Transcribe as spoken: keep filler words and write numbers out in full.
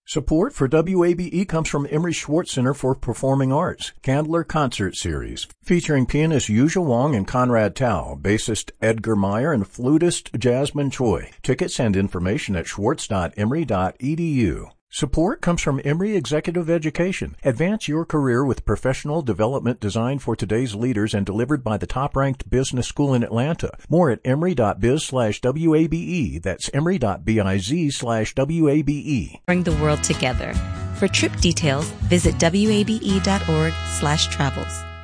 Support for W A B E comes from Emery Schwartz Center for Performing Arts, Candler Concert Series, featuring pianist Yuzha Wong and Conrad Tao, bassist Edgar Meyer, and flutist Jasmine Choi. Tickets and information at schwartz dot emory dot e d u. Support comes from Emory Executive Education. Advance your career with professional development designed for today's leaders and delivered by the top-ranked business school in Atlanta. More at emory dot biz slash W A B E. That's emory dot biz slash W A B E. Bring the world together. For trip details, visit W A B E dot org slash travels.